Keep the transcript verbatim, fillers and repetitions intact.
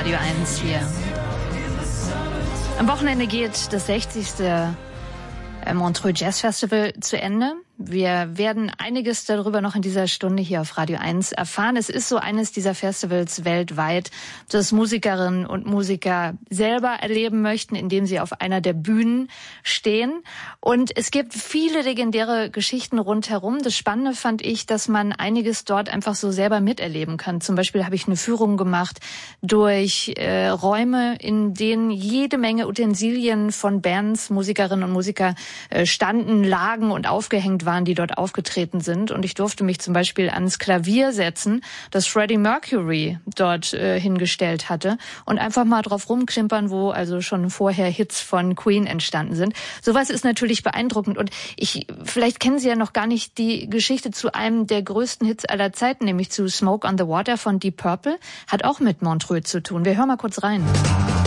Radio eins hier. Am Wochenende geht das sechzigste Montreux Jazz Festival zu Ende. Wir werden einiges darüber noch in dieser Stunde hier auf Radio eins erfahren. Es ist so eines dieser Festivals weltweit, das Musikerinnen und Musiker selber erleben möchten, indem sie auf einer der Bühnen stehen. Und es gibt viele legendäre Geschichten rundherum. Das Spannende fand ich, dass man einiges dort einfach so selber miterleben kann. Zum Beispiel habe ich eine Führung gemacht durch äh, Räume, in denen jede Menge Utensilien von Bands, Musikerinnen und Musiker äh, standen, lagen und aufgehängt waren, die dort aufgetreten sind. Und ich durfte mich zum Beispiel ans Klavier setzen, das Freddie Mercury dort äh, hingestellt hatte und einfach mal drauf rumklimpern, wo also schon vorher Hits von Queen entstanden sind. Sowas ist natürlich beeindruckend. Und ich, vielleicht kennen Sie ja noch gar nicht die Geschichte zu einem der größten Hits aller Zeiten, nämlich zu Smoke on the Water von Deep Purple. Hat auch mit Montreux zu tun. Wir hören mal kurz rein.